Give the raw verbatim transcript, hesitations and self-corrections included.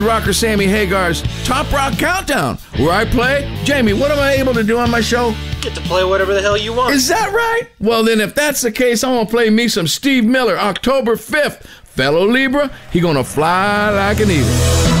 rocker Sammy Hagar's Top Rock Countdown, where I play. Jamie, what am I able to do on my show? Get to play whatever the hell you want. Is that right? Well, then if that's the case, I'm going to play me some Steve Miller, October fifth. Fellow Libra, he going to fly like an eagle.